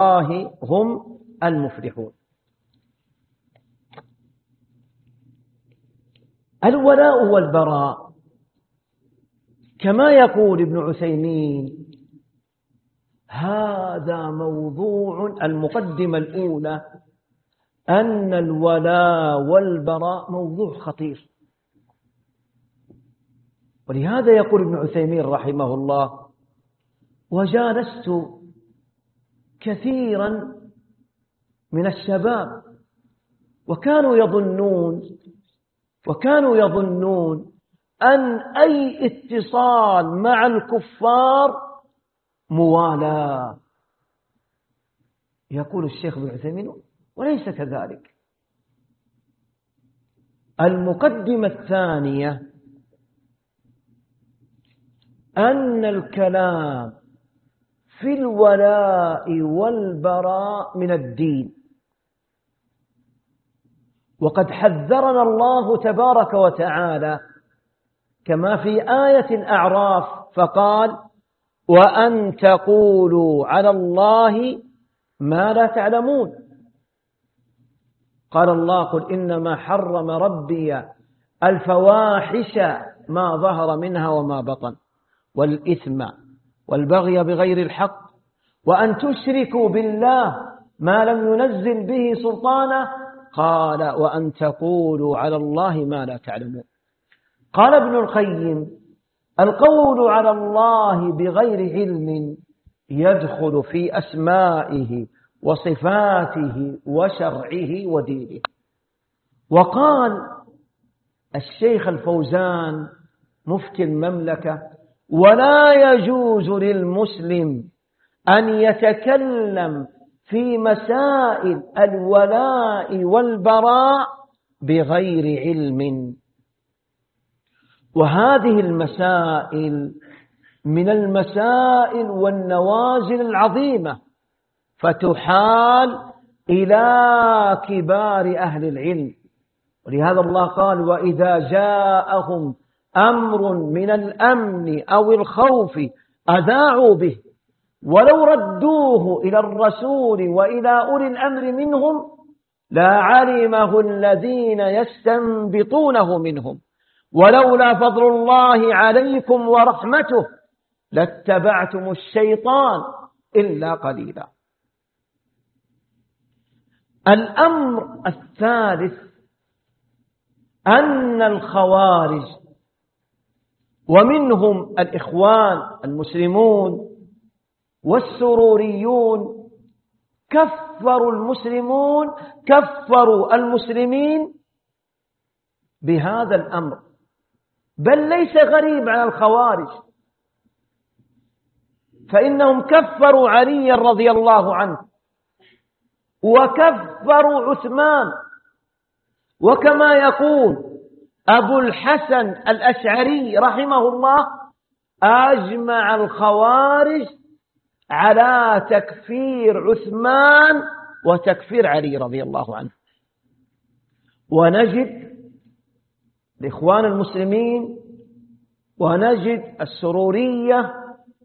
الله هم المفلحون. الولاء والبراء كما يقول ابن عثيمين هذا موضوع المقدمة الأولى أن الولاء والبراء موضوع خطير. ولهذا يقول ابن عثيمين رحمه الله: وجالست كثيرا من الشباب وكانوا يظنون أن أي اتصال مع الكفار موالاة. يقول الشيخ ابن عثيمين: وليس كذلك. المقدمة الثانية أن الكلام في الولاء والبراء من الدين، وقد حذرنا الله تبارك وتعالى كما في آية الأعراف فقال: وأن تقولوا على الله ما لا تعلمون. قال الله: قل إنما حرم ربي الفواحش ما ظهر منها وما بطن والإثم والبغي بغير الحق وأن تشركوا بالله ما لم ينزل به سلطانه. قال: وأن تقولوا على الله ما لا تعلمون. قال ابن القيم: القول على الله بغير علم يدخل في أسمائه وصفاته وشرعه ودينه. وقال الشيخ الفوزان مفتي المملكة: ولا يجوز للمسلم أن يتكلم في مسائل الولاء والبراء بغير علم. وهذه المسائل من المسائل والنوازل العظيمة، فتحال إلى كبار أهل العلم. ولهذا الله قال: وإذا جاءهم أمر من الأمن أو الخوف أذاعوا به ولو ردوه إلى الرسول وإلى أولي الأمر منهم لعلمه الذين يستنبطونه منهم ولولا فضل الله عليكم ورحمته لاتبعتم الشيطان إلا قليلا. الأمر الثالث أن الخوارج ومنهم الإخوان المسلمون والسروريون كفروا المسلمين بهذا الأمر، بل ليس غريب على الخوارج، فإنهم كفروا علي رضي الله عنه وكفروا عثمان. وكما يقول أبو الحسن الأشعري رحمه الله: أجمع الخوارج على تكفير عثمان وتكفير علي رضي الله عنه. ونجد الإخوان المسلمين ونجد السرورية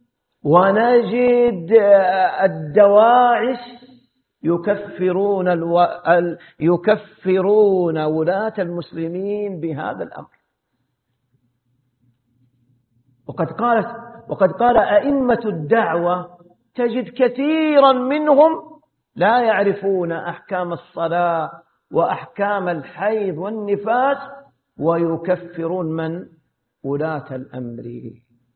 ونجد الدواعش يكفرون ولاة المسلمين بهذا الأمر. وقد قال أئمة الدعوة تجد كثيرا منهم لا يعرفون أحكام الصلاة وأحكام الحيض والنفاس ويكفرون من ولاة الأمر.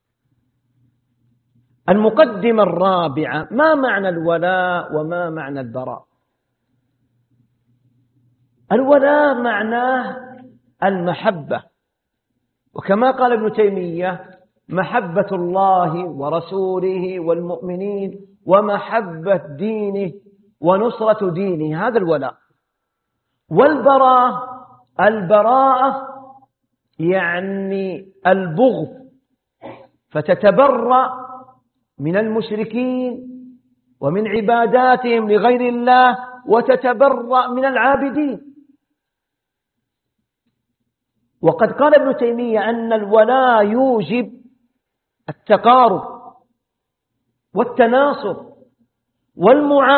المقدمة الرابعة: ما معنى الولاء وما معنى البراء؟ الولاء معناه المحبة، وكما قال ابن تيمية: محبة الله ورسوله والمؤمنين ومحبة دينه ونصرة دينه، هذا الولاء. البراءة يعني البغض، فتتبرأ من المشركين ومن عباداتهم لغير الله وتتبرأ من العابدين. وقد قال ابن تيمية أن الولاء يوجب التقارب والتناصر والمعاملة